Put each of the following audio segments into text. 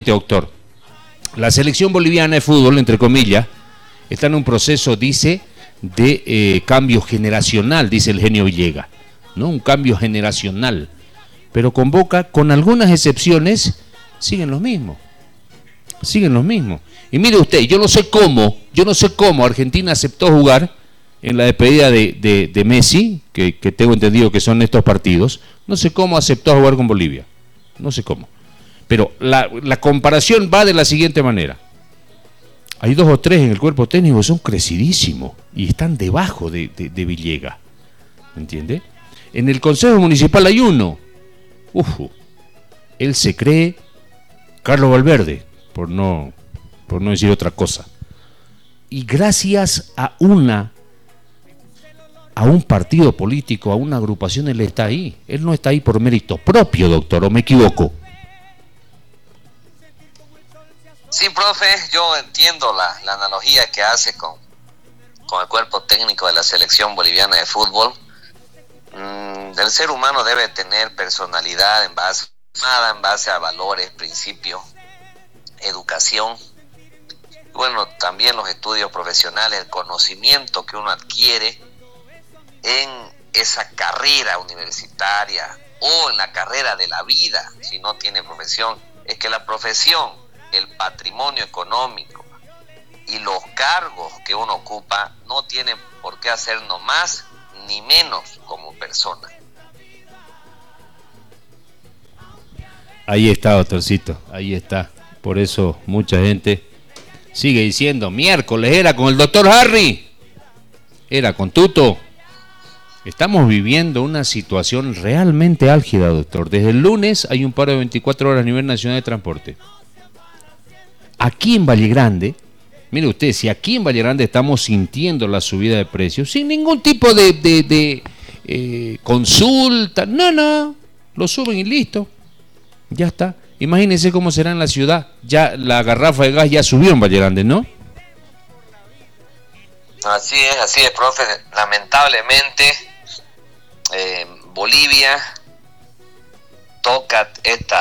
doctor. La selección boliviana de fútbol, entre comillas, está en un proceso, dice, de cambio generacional, dice el genio Villegas, ¿no? Un cambio generacional. Pero convoca, con algunas excepciones, siguen los mismos. Siguen los mismos. Y mire usted, yo no sé cómo Argentina aceptó jugar en la despedida de Messi, que tengo entendido que son estos partidos. No sé cómo aceptó jugar con Bolivia. No sé cómo. Pero la comparación va de la siguiente manera. Hay 2 o 3 en el cuerpo técnico que son crecidísimos y están debajo de Villegas. ¿Me entiende? En el Consejo Municipal hay uno. Él se cree Carlos Valverde, por no decir otra cosa. Y gracias a un partido político, a una agrupación, él está ahí. Él no está ahí por mérito propio, doctor, ¿o me equivoco? Sí, profe, yo entiendo la analogía que hace con el cuerpo técnico de la selección boliviana de fútbol. El ser humano debe tener personalidad en base a valores, principios, educación. Bueno, también los estudios profesionales, el conocimiento que uno adquiere en esa carrera universitaria o en la carrera de la vida, si no tiene profesión. Es que la profesión, el patrimonio económico y los cargos que uno ocupa no tienen por qué hacernos más ni menos como persona. Ahí está, doctorcito, ahí está. Por eso mucha gente sigue diciendo, miércoles era con el doctor Harry, era con Tuto. Estamos viviendo una situación realmente álgida, doctor. Desde el lunes hay un paro de 24 horas a nivel nacional de transporte. Aquí en Valle Grande, mire usted, si aquí en Valle Grande estamos sintiendo la subida de precios, sin ningún tipo de consulta, no, lo suben y listo, ya está. Imagínense cómo será en la ciudad, ya la garrafa de gas ya subió en Valle Grande, ¿no? Así es, profe, lamentablemente Bolivia toca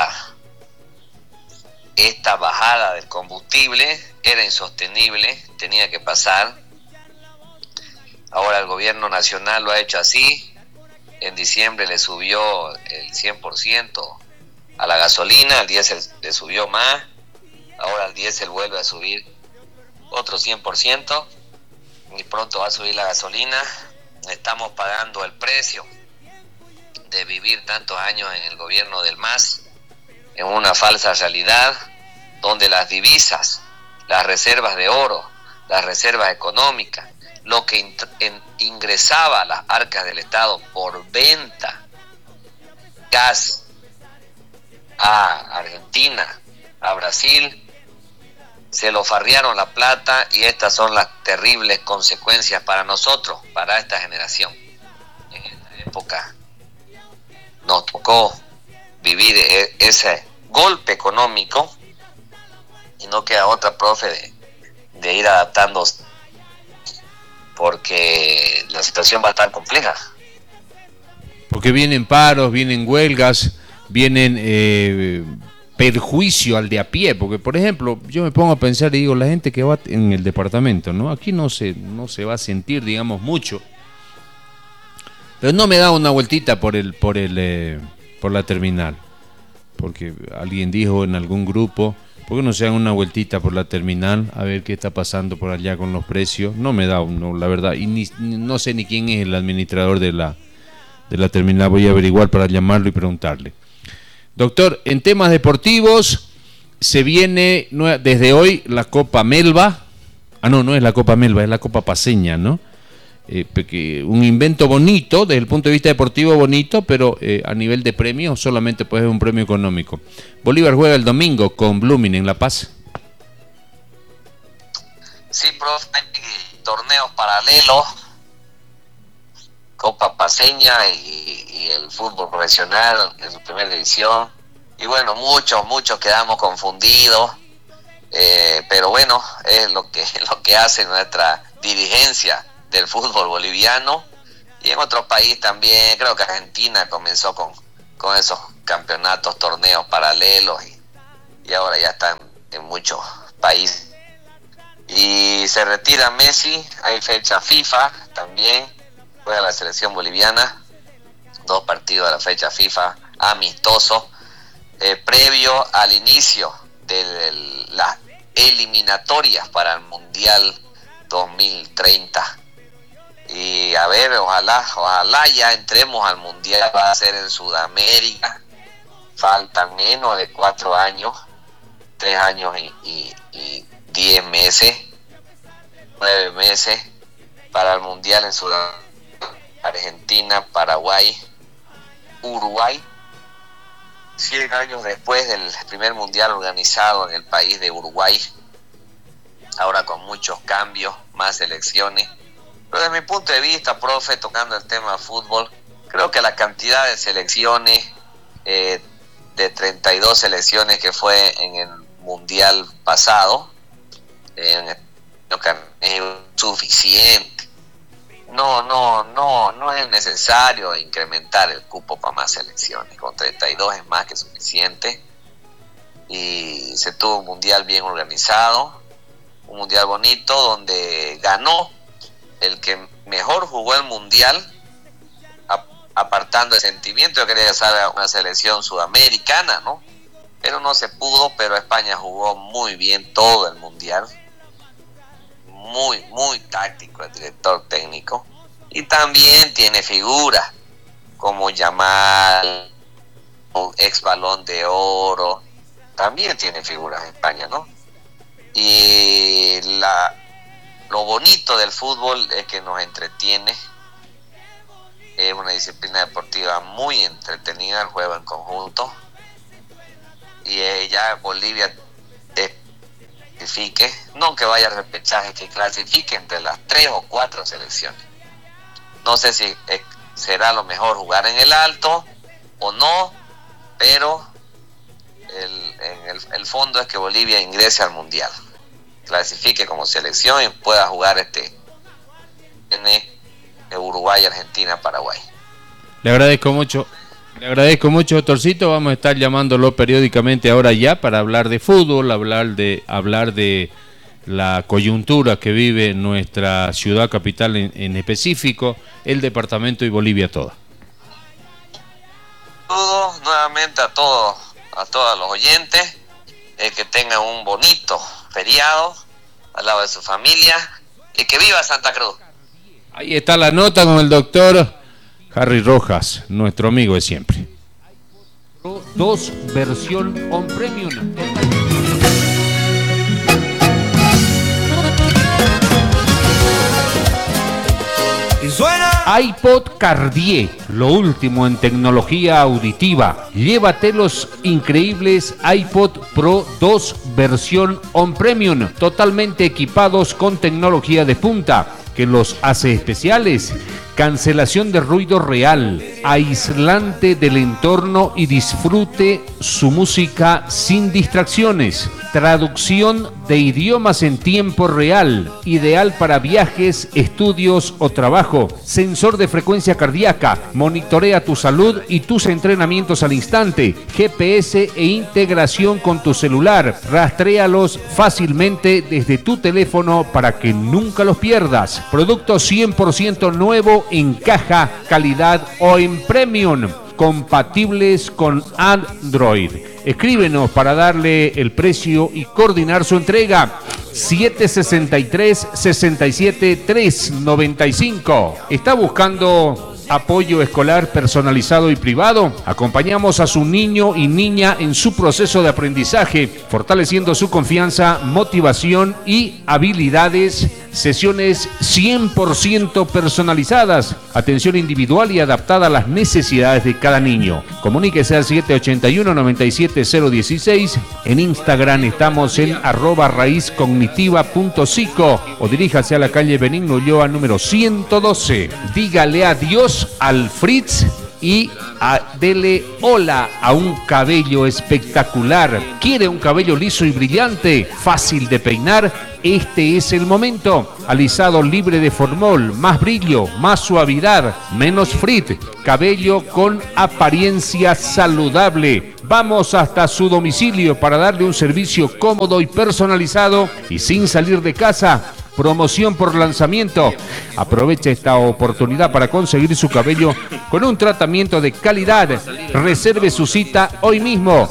esta bajada del combustible, era insostenible, tenía que pasar. Ahora el gobierno nacional lo ha hecho así. En diciembre le subió el 100% a la gasolina, al diésel le subió más, ahora el diésel vuelve a subir otro 100% y pronto va a subir la gasolina. Estamos pagando el precio de vivir tantos años en el gobierno del MAS, en una falsa realidad donde las divisas, las reservas de oro, las reservas económicas, lo que ingresaba a las arcas del Estado por venta, gas a Argentina, a Brasil, se lo farrearon la plata y estas son las terribles consecuencias para nosotros, para esta generación. En esta época nos tocó vivir ese golpe económico y no queda otra, profe, de ir adaptándose, porque la situación va a estar compleja. Porque vienen paros, vienen huelgas, vienen perjuicio al de a pie, porque por ejemplo, yo me pongo a pensar y digo, la gente que va en el departamento, ¿no? Aquí no se va a sentir, digamos, mucho. Pero no me da una vueltita por la terminal. Porque alguien dijo en algún grupo, ¿por qué no se dan una vueltita por la terminal a ver qué está pasando por allá con los precios? No me da, la verdad, y no sé ni quién es el administrador de la terminal, voy a averiguar para llamarlo y preguntarle. Doctor, en temas deportivos, se viene desde hoy la Copa Melba. No es la Copa Melba, es la Copa Paceña, ¿no? Un invento bonito, desde el punto de vista deportivo bonito, pero a nivel de premio solamente puede ser un premio económico. Bolívar juega el domingo con Blooming en La Paz. Sí, profe, hay torneos paralelos, Copa Paceña y el fútbol profesional en su primera división. Y bueno, muchos quedamos confundidos, pero bueno, es lo que hace nuestra dirigencia del fútbol boliviano. Y en otros países también, creo que Argentina comenzó con esos campeonatos, torneos paralelos, y y ahora ya están en muchos países. Y se retira Messi, hay fecha FIFA también, juega la selección boliviana, 2 partidos de la fecha FIFA amistosos, previo al inicio de las eliminatorias para el Mundial 2030. Y a ver, ojalá ya entremos al Mundial, va a ser en Sudamérica, faltan menos de 4 años, 3 años y 10 meses, 9 meses para el Mundial en Sudamérica, Argentina, Paraguay, Uruguay, 100 años después del primer Mundial organizado en el país de Uruguay, ahora con muchos cambios, más selecciones. Pero desde mi punto de vista, profe, tocando el tema de fútbol, creo que la cantidad de selecciones, de 32 selecciones que fue en el Mundial pasado, es suficiente. No es necesario incrementar el cupo para más selecciones. Con 32 es más que suficiente. Y se tuvo un mundial bien organizado, un mundial bonito, donde ganó el que mejor jugó el mundial, apartando el sentimiento. Yo quería que salga una selección sudamericana, ¿no? Pero no se pudo. Pero España jugó muy bien todo el mundial, muy táctico el director técnico, y también tiene figuras como Yamal, ex Balón de Oro, también tiene figuras en España, ¿no? Y lo bonito del fútbol es que nos entretiene, es una disciplina deportiva muy entretenida, el juego en conjunto, y ya Bolivia clasifique, no que vaya a repechaje, que clasifique entre las 3 o 4 selecciones. No sé si será lo mejor jugar en el alto o no, pero el fondo es que Bolivia ingrese al mundial, clasifique como selección y pueda jugar en Uruguay, Argentina, Paraguay. Le agradezco mucho, doctorcito. Vamos a estar llamándolo periódicamente ahora ya para hablar de fútbol, hablar de la coyuntura que vive nuestra ciudad capital en específico, el departamento y Bolivia toda. Saludos nuevamente a todos los oyentes, que tengan un bonito feriado al lado de su familia y que viva Santa Cruz. Ahí está la nota con el doctor Harry Rojas, nuestro amigo de siempre. 2 versión on premium. iPod Cartier, lo último en tecnología auditiva. Llévate los increíbles iPod Pro 2 versión on premium, totalmente equipados con tecnología de punta que los hace especiales. Cancelación de ruido real, aislante del entorno y disfrute su música sin distracciones. Traducción de idiomas en tiempo real, ideal para viajes, estudios o trabajo. Sensor de frecuencia cardíaca, monitorea tu salud y tus entrenamientos al instante. GPS e integración con tu celular. Rastréalos fácilmente desde tu teléfono para que nunca los pierdas. Producto 100% nuevo en caja, calidad o en premium, compatibles con Android. Escríbenos para darle el precio y coordinar su entrega. 763-67-395. ¿Está buscando apoyo escolar personalizado y privado? Acompañamos a su niño y niña en su proceso de aprendizaje, fortaleciendo su confianza, motivación y habilidades. Sesiones 100% personalizadas, atención individual y adaptada a las necesidades de cada niño. Comuníquese al 781-97016. En Instagram estamos en @raizcognitiva.psico o diríjase a la calle Benigno Ulloa número 112. Dígale adiós al Fritz y dele hola a un cabello espectacular. ¿Quiere un cabello liso y brillante, fácil de peinar? Este es el momento. Alisado libre de formol, más brillo, más suavidad, menos frizz. Cabello con apariencia saludable. Vamos hasta su domicilio para darle un servicio cómodo y personalizado y sin salir de casa. Promoción por lanzamiento. Aproveche esta oportunidad para conseguir su cabello con un tratamiento de calidad. Reserve su cita hoy mismo.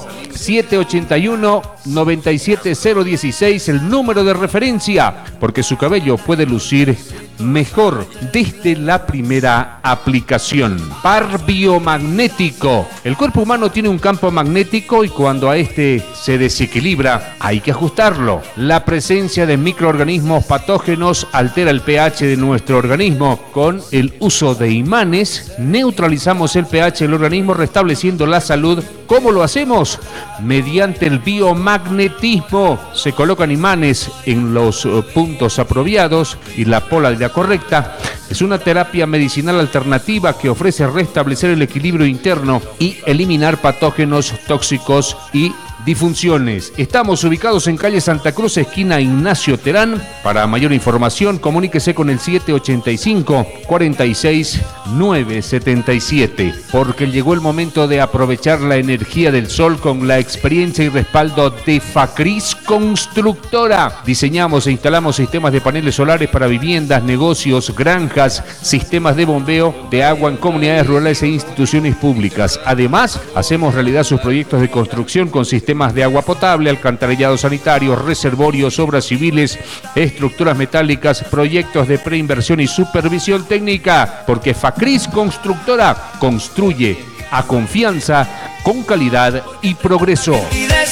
781-97016, el número de referencia, porque su cabello puede lucir mejor desde la primera aplicación. Par biomagnético. El cuerpo humano tiene un campo magnético y cuando a este se desequilibra hay que ajustarlo. La presencia de microorganismos patógenos altera el pH de nuestro organismo. Con el uso de imanes neutralizamos el pH del organismo restableciendo la salud. ¿Cómo lo hacemos? Mediante el biomagnetismo. Se colocan imanes en los puntos apropiados y la polaridad correcta. Es una terapia medicinal alternativa que ofrece restablecer el equilibrio interno y eliminar patógenos tóxicos y disfunciones. Estamos ubicados en calle Santa Cruz, esquina Ignacio Terán. Para mayor información, comuníquese con el 785-46-977. Porque llegó el momento de aprovechar la energía del sol con la experiencia y respaldo de Facris Constructora. Diseñamos e instalamos sistemas de paneles solares para viviendas, negocios, granjas, sistemas de bombeo de agua en comunidades rurales e instituciones públicas. Además, hacemos realidad sus proyectos de construcción con sistemas de agua potable, alcantarillado sanitario, reservorios, obras civiles, estructuras metálicas, proyectos de preinversión y supervisión técnica, porque Facris Constructora construye a confianza, con calidad y progreso.